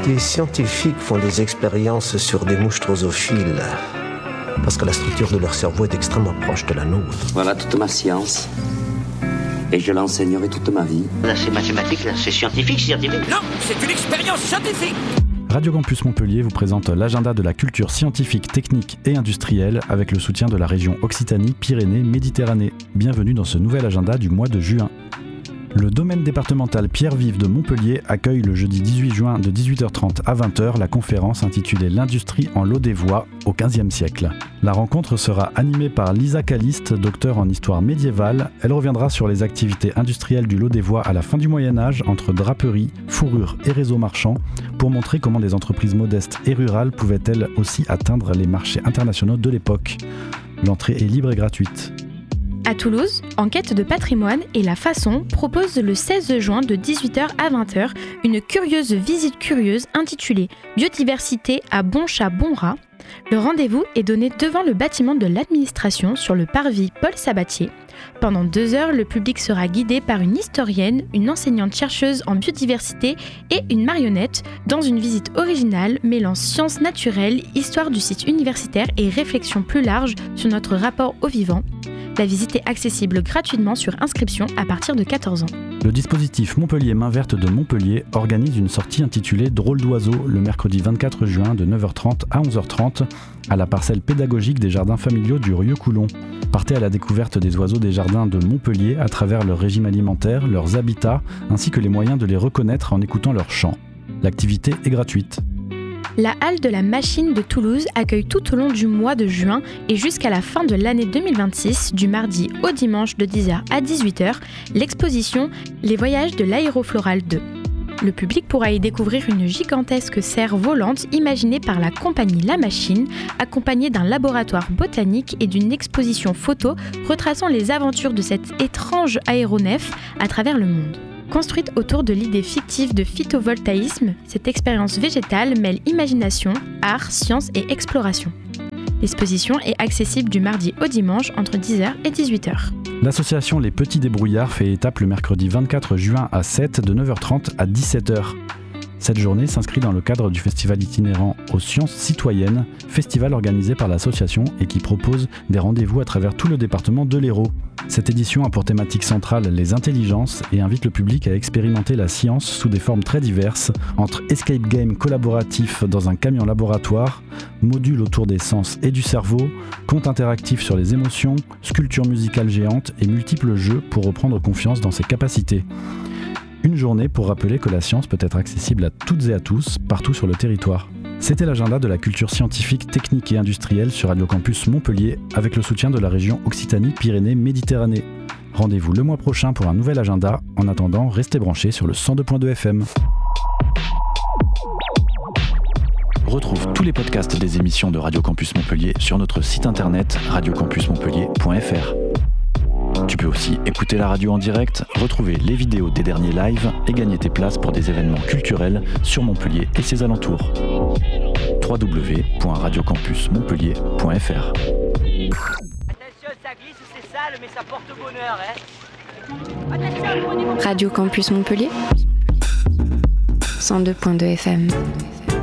Des scientifiques font des expériences sur des mouches drosophiles parce que la structure de leur cerveau est extrêmement proche de la nôtre. Voilà toute ma science. Et je l'enseignerai toute ma vie. Là, c'est mathématique, là, c'est scientifique. Non, c'est une expérience scientifique. Radio Campus Montpellier vous présente l'agenda de la culture scientifique, technique et industrielle avec le soutien de la région Occitanie-Pyrénées-Méditerranée. Bienvenue dans ce nouvel agenda du mois de juin. Le domaine départemental Pierre-Vive de Montpellier accueille le jeudi 18 juin de 18h30 à 20h la conférence intitulée « L'industrie en Lot-des-Voies au XVe siècle ». La rencontre sera animée par Lisa Caliste, docteur en histoire médiévale. Elle reviendra sur les activités industrielles du Lot-des-Voies à la fin du Moyen-Âge entre draperie, fourrure et réseau marchand pour montrer comment des entreprises modestes et rurales pouvaient elles aussi atteindre les marchés internationaux de l'époque. L'entrée est libre et gratuite. À Toulouse, Enquête de patrimoine et La Façon propose le 16 juin de 18h à 20h une curieuse visite curieuse intitulée « Biodiversité à bon chat, bon rat ». Le rendez-vous est donné devant le bâtiment de l'administration sur le parvis Paul Sabatier. Pendant 2 heures, le public sera guidé par une historienne, une enseignante-chercheuse en biodiversité et une marionnette dans une visite originale mêlant sciences naturelles, histoire du site universitaire et réflexion plus large sur notre rapport au vivant. La visite est accessible gratuitement sur inscription à partir de 14 ans. Le dispositif Montpellier Main Verte de Montpellier organise une sortie intitulée Drôle d'oiseau le mercredi 24 juin de 9h30 à 11h30 à la parcelle pédagogique des jardins familiaux du Rieux-Coulon. Partez à la découverte des oiseaux des jardins de Montpellier à travers leur régime alimentaire, leurs habitats ainsi que les moyens de les reconnaître en écoutant leurs chants. L'activité est gratuite. La halle de la Machine de Toulouse accueille tout au long du mois de juin et jusqu'à la fin de l'année 2026, du mardi au dimanche de 10h à 18h, l'exposition « Les voyages de l'aérofloral 2 ». Le public pourra y découvrir une gigantesque serre volante imaginée par la compagnie La Machine, accompagnée d'un laboratoire botanique et d'une exposition photo retraçant les aventures de cet étrange aéronef à travers le monde. Construite autour de l'idée fictive de phytovoltaïsme, cette expérience végétale mêle imagination, art, science et exploration. L'exposition est accessible du mardi au dimanche entre 10h et 18h. L'association Les Petits Débrouillards fait étape le mercredi 24 juin à 7 de 9h30 à 17h. Cette journée s'inscrit dans le cadre du festival itinérant aux sciences citoyennes, festival organisé par l'association et qui propose des rendez-vous à travers tout le département de l'Hérault. Cette édition a pour thématique centrale les intelligences et invite le public à expérimenter la science sous des formes très diverses, entre escape game collaboratif dans un camion laboratoire, modules autour des sens et du cerveau, contes interactifs sur les émotions, sculptures musicales géantes et multiples jeux pour reprendre confiance dans ses capacités. Une journée pour rappeler que la science peut être accessible à toutes et à tous, partout sur le territoire. C'était l'agenda de la culture scientifique, technique et industrielle sur Radio Campus Montpellier avec le soutien de la région Occitanie-Pyrénées-Méditerranée. Rendez-vous le mois prochain pour un nouvel agenda. En attendant, restez branchés sur le 102.2 FM. Retrouve tous les podcasts des émissions de Radio Campus Montpellier sur notre site internet radiocampusmontpellier.fr. Tu peux aussi écouter la radio en direct, retrouver les vidéos des derniers lives et gagner tes places pour des événements culturels sur Montpellier et ses alentours. www.radiocampusmontpellier.fr. Attention, ça glisse, c'est sale, mais ça porte bonheur, hein. Attention, Radio Campus Montpellier 102.2 FM.